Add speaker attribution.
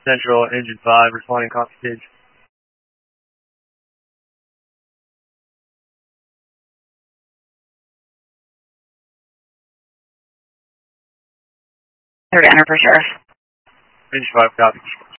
Speaker 1: Central, Engine 5, responding copy stage.
Speaker 2: Enter for sheriff.
Speaker 1: Engine 5, copy.